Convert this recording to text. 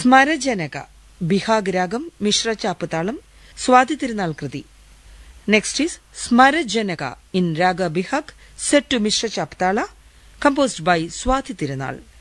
സ്മരജനക ബിഹാഗ് രാഗം മിശ്ര ചാപ്പുതാളം സ്വാതി തിരുനാൾ കൃതി. Next is സ്മരജനക in raga Behag set to Mishra Chaptala, composed by Swati Tirunal.